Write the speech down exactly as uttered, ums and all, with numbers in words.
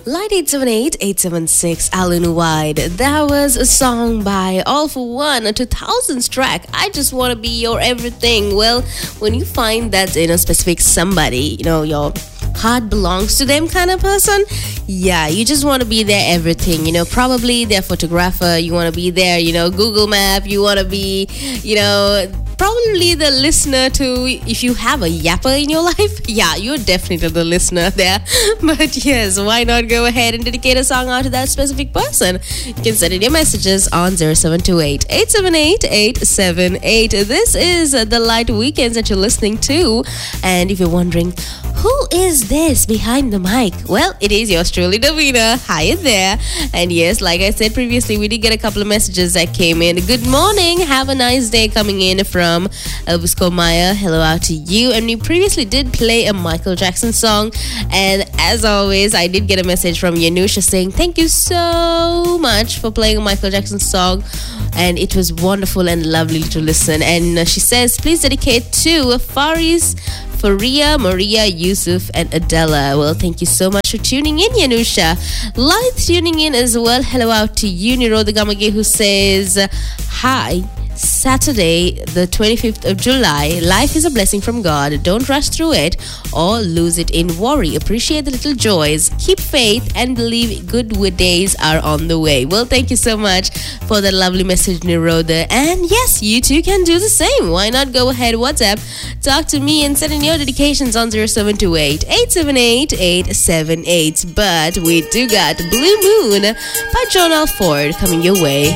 Light eight seven eight, eight seven six, Alan Wide. That was a song by All For One, a two thousands track. I just want to be your everything. Well, when you find that in a specific somebody, you know, your heart belongs to them kind of person, yeah, you just want to be their everything, you know, probably their photographer, you want to be there, you know, Google Map, you want to be, you know, probably the listener to, if you have a yapper in your life, yeah, you're definitely the listener there. But yes, why not go ahead and dedicate a song out to that specific person? You can send in your messages on zero seven two eight, eight seven eight, eight seven eight. This is the Light Weekends that you're listening to. And if you're wondering, who is this behind the mic? Well, it is yours truly, Davina. Hi there. And yes, like I said previously, we did get a couple of messages that came in. Good morning. Have a nice day coming in from Elvis Maya. Hello out to you. And we previously did play a Michael Jackson song. And as always, I did get a message from Yanusha saying, thank you so much for playing a Michael Jackson song. And it was wonderful and lovely to listen. And she says, please dedicate to Faris, Faria, Maria, Yusuf, and Adela. Well, thank you so much for tuning in, Yanusha. Light tuning in as well. Hello out to you, Nirodha Gamage, who says, hi. Saturday, the twenty-fifth of July. Life is a blessing from God. Don't rush through it or lose it in worry. Appreciate the little joys. Keep faith and believe good days are on the way. Well, thank you so much for that lovely message, Nirodha. And yes, you too can do the same. Why not go ahead, WhatsApp, talk to me and send in your dedications on zero seven two eight, eight seven eight, eight seven eight. But we do got Blue Moon by John Alford coming your way.